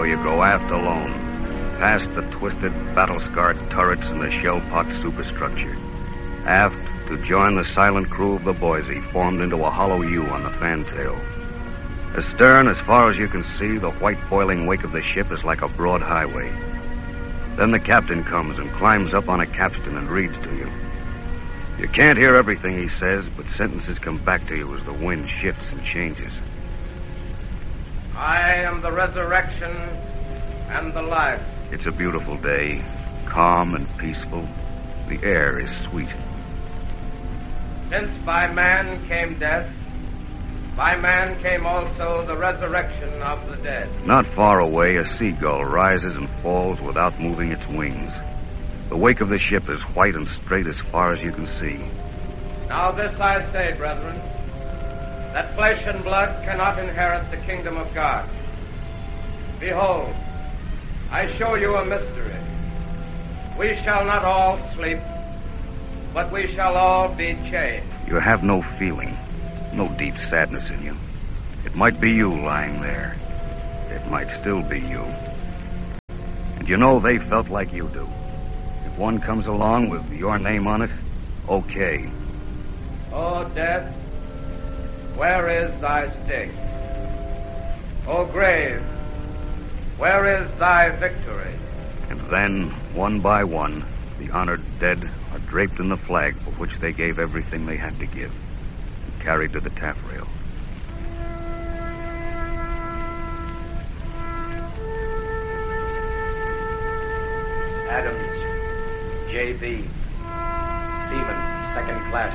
So you go aft alone, past the twisted, battle-scarred turrets and the shell-pocked superstructure. Aft to join the silent crew of the Boise, formed into a hollow U on the fantail. Astern, as far as you can see, the white boiling wake of the ship is like a broad highway. Then the captain comes and climbs up on a capstan and reads to you. You can't hear everything he says, but sentences come back to you as the wind shifts and changes. I am the resurrection and the life. It's a beautiful day, calm and peaceful. The air is sweet. Since by man came death, by man came also the resurrection of the dead. Not far away, a seagull rises and falls without moving its wings. The wake of the ship is white and straight as far as you can see. Now this I say, brethren, that flesh and blood cannot inherit the kingdom of God. Behold, I show you a mystery. We shall not all sleep, but we shall all be changed. You have no feeling, no deep sadness in you. It might be you lying there. It might still be you. And you know they felt like you do. If one comes along with your name on it, okay. O death, where is thy sting? O grave, where is thy victory? And then, one by one, the honored dead are draped in the flag for which they gave everything they had to give, and carried to the taffrail. Adams, J.B., Seaman, 2nd class.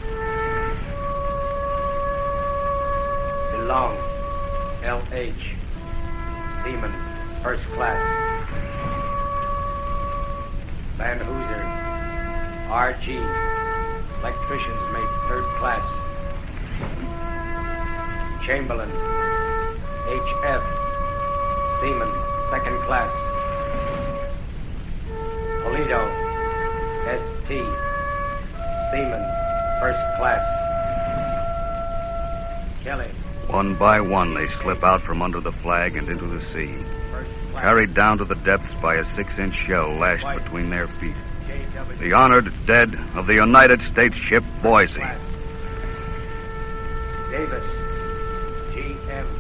DeLong, L.H., Seaman, 1st class. Van Hooser, R.G., electrician's mate, 3rd class. Chamberlain, H.F., Seaman, 2nd class. Polito, S.T., Seaman, 1st class. Kelly. One by one, they slip out from under the flag and into the sea, carried down to the depths by a 6-inch shell lashed between their feet. The honored dead of the United States ship Boise. Davis, G.M.,